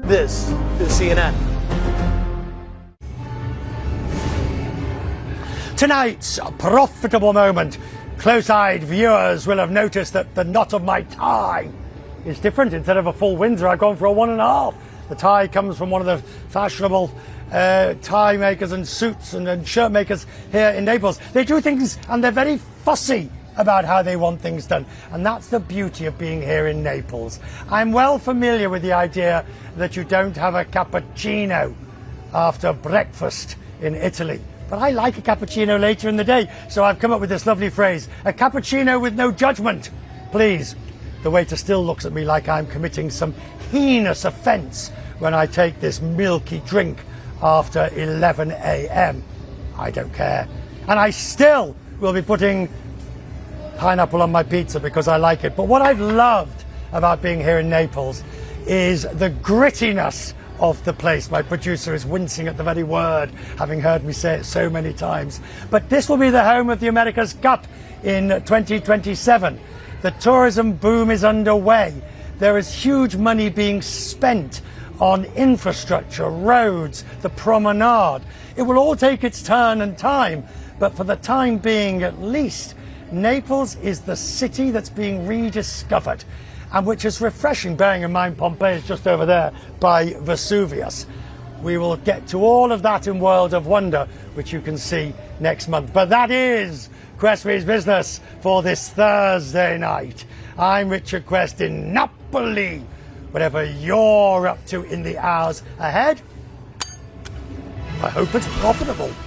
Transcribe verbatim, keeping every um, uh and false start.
This is C N N. Tonight's profitable moment. Close-eyed viewers will have noticed that the knot of my tie is different. Instead of a full Windsor, I've gone for a one and a half. The tie comes from one of the fashionable uh, tie makers and suits and, and shirt makers here in Naples. They do things and they're very fussy about how they want things done. And that's the beauty of being here in Naples. I'm well familiar with the idea that you don't have a cappuccino after breakfast in Italy. But I like a cappuccino later in the day, so I've come up with this lovely phrase, a cappuccino with no judgment, please. The waiter still looks at me like I'm committing some heinous offence when I take this milky drink after eleven a m I don't care. And I still will be putting pineapple on my pizza because I like it. But what I've loved about being here in Naples is the grittiness of the place. My producer is wincing at the very word, having heard me say it so many times. But this will be the home of the America's Cup in twenty twenty-seven. The tourism boom is underway. There is huge money being spent on infrastructure, roads, the promenade. It will all take its turn and time, but for the time being at least, Naples is the city that's being rediscovered, and which is refreshing, bearing in mind Pompeii is just over there by Vesuvius. We will get to all of that in World of Wonder, which you can see next month. But that is Quest's business for this Thursday night. I'm Richard Quest in Napoli. Whatever you're up to in the hours ahead, I hope it's profitable.